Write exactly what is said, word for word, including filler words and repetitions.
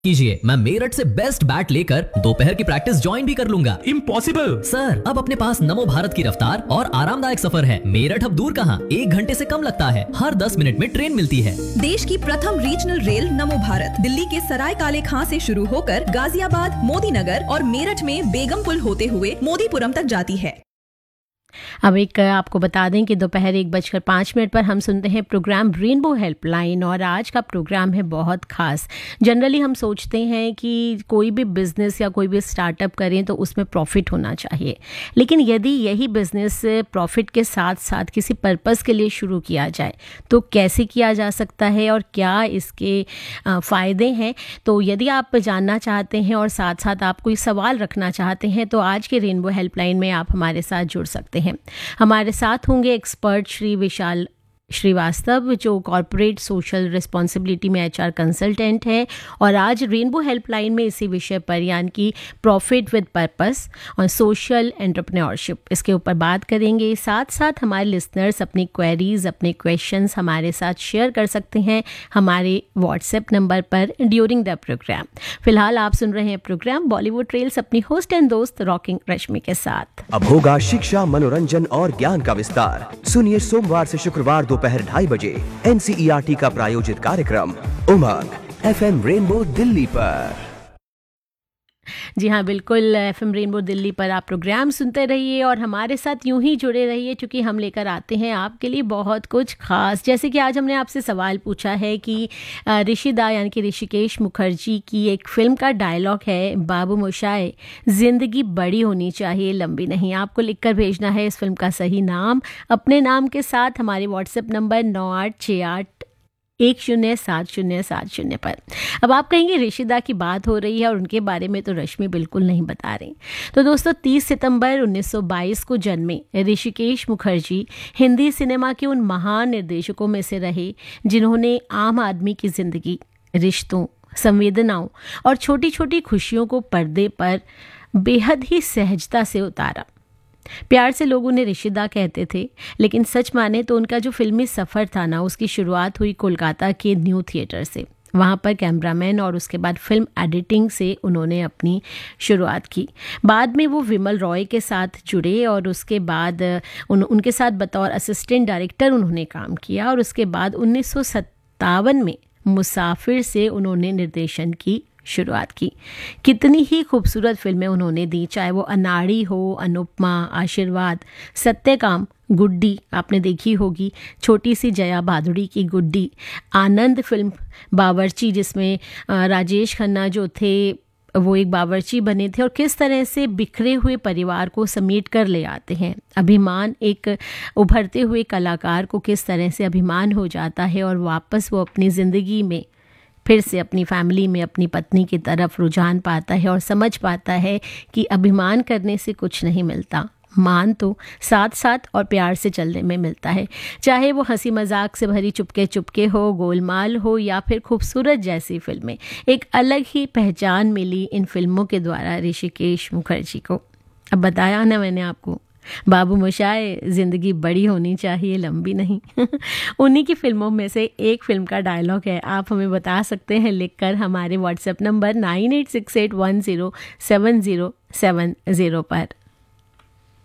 कीजिए, मैं मेरठ से बेस्ट बैट लेकर दोपहर की प्रैक्टिस ज्वाइन भी कर लूंगा। इम्पॉसिबल सर, अब अपने पास नमो भारत की रफ्तार और आरामदायक सफर है। मेरठ अब दूर कहाँ, एक घंटे से कम लगता है। हर दस मिनट में ट्रेन मिलती है। देश की प्रथम रीजनल रेल नमो भारत दिल्ली के सराय काले खां से शुरू होकर गाजियाबाद, मोदी नगर और मेरठ में बेगमपुल होते हुए मोदीपुरम तक जाती है। अब एक आपको बता दें कि दोपहर एक बजकर पाँच मिनट पर हम सुनते हैं प्रोग्राम रेनबो हेल्पलाइन, और आज का प्रोग्राम है बहुत खास। जनरली हम सोचते हैं कि कोई भी बिज़नेस या कोई भी स्टार्टअप करें तो उसमें प्रॉफिट होना चाहिए, लेकिन यदि यही बिज़नेस प्रॉफिट के साथ साथ किसी पर्पस के लिए शुरू किया जाए तो कैसे किया जा सकता है और क्या इसके फ़ायदे हैं। तो यदि आप जानना चाहते हैं और साथ साथ आप कोई सवाल रखना चाहते हैं तो आज के रेनबो हेल्पलाइन में आप हमारे साथ जुड़ सकते हैं। हमारे साथ होंगे एक्सपर्ट श्री विशाल श्रीवास्तव, जो कॉर्पोरेट सोशल रिस्पॉन्सिबिलिटी में एचआर कंसल्टेंट है, और आज रेनबो हेल्पलाइन में इसी विषय पर यानी कि प्रॉफिट विद पर्पस और सोशल एंटरप्रेन्योरशिप, इसके ऊपर बात करेंगे। साथ साथ हमारे लिसनर्स अपनी क्वेरीज, अपने क्वेश्चंस हमारे साथ शेयर कर सकते हैं हमारे व्हाट्सएप नंबर पर ड्यूरिंग द प्रोग्राम। फिलहाल आप सुन रहे हैं प्रोग्राम बॉलीवुड ट्रेल्स अपनी होस्ट एंड दोस्त रॉकिंग रश्मि के साथ। अब होगा शिक्षा, मनोरंजन और ज्ञान का विस्तार। सुनिए सोमवार से शुक्रवार दोपहर ढाई बजे एनसीईआरटी का प्रायोजित कार्यक्रम उमंग एफएम रेनबो दिल्ली पर। जी हाँ, बिल्कुल, एफएम रेनबो दिल्ली पर आप प्रोग्राम सुनते रहिए और हमारे साथ यूं ही जुड़े रहिए, क्योंकि हम लेकर आते हैं आपके लिए बहुत कुछ खास। जैसे कि आज हमने आपसे सवाल पूछा है कि ऋषिदा यानी कि ऋषिकेश मुखर्जी की एक फिल्म का डायलॉग है, बाबू मोशाय, जिंदगी बड़ी होनी चाहिए लंबी नहीं। आपको लिखकर भेजना है इस फिल्म का सही नाम अपने नाम के साथ हमारे व्हाट्सएप नंबर नौ आठ छः आठ एक शून्य सात शून्य सात शून्य पर। अब आप कहेंगे ऋषिदा की बात हो रही है और उनके बारे में तो रश्मि बिल्कुल नहीं बता रही। तो दोस्तों, तीस सितंबर उन्नीस सौ बाईस को जन्मे ऋषिकेश मुखर्जी हिंदी सिनेमा के उन महान निर्देशकों में से रहे जिन्होंने आम आदमी की जिंदगी, रिश्तों, संवेदनाओं और छोटी छोटी खुशियों को पर्दे पर बेहद ही सहजता से उतारा। प्यार से लोग उन्हें ऋषिदा कहते थे, लेकिन सच माने तो उनका जो फिल्मी सफ़र था ना, उसकी शुरुआत हुई कोलकाता के न्यू थिएटर से। वहाँ पर कैमरामैन और उसके बाद फिल्म एडिटिंग से उन्होंने अपनी शुरुआत की। बाद में वो विमल रॉय के साथ जुड़े और उसके बाद उन, उनके साथ बतौर असिस्टेंट डायरेक्टर उन्होंने काम किया, और उसके बाद उन्नीस सौ सत्तावन में मुसाफिर से उन्होंने निर्देशन की शुरुआत की। कितनी ही खूबसूरत फिल्में उन्होंने दी, चाहे वो अनाड़ी हो, अनुपमा, आशीर्वाद, सत्यकाम, गुड्डी आपने देखी होगी, छोटी सी जया भादुड़ी की गुड्डी, आनंद फिल्म, बावर्ची जिसमें राजेश खन्ना जो थे वो एक बावर्ची बने थे, और किस तरह से बिखरे हुए परिवार को समेट कर ले आते हैं। अभिमान, एक उभरते हुए कलाकार को किस तरह से अभिमान हो जाता है और वापस वो अपनी ज़िंदगी में फिर से अपनी फैमिली में अपनी पत्नी की तरफ रुझान पाता है और समझ पाता है कि अभिमान करने से कुछ नहीं मिलता, मान तो साथ साथ और प्यार से चलने में मिलता है। चाहे वो हंसी मजाक से भरी चुपके चुपके हो, गोलमाल हो या फिर खूबसूरत जैसी फिल्में, एक अलग ही पहचान मिली इन फिल्मों के द्वारा ऋषिकेश मुखर्जी को। अब बताया ना मैंने आपको, बाबू मोशाय, जिंदगी बड़ी होनी चाहिए लंबी नहीं। उन्हीं की फिल्मों में से एक फिल्म का डायलॉग है। आप हमें बता सकते हैं लिखकर हमारे WhatsApp number nine eight six eight one zero seven zero seven zero पर।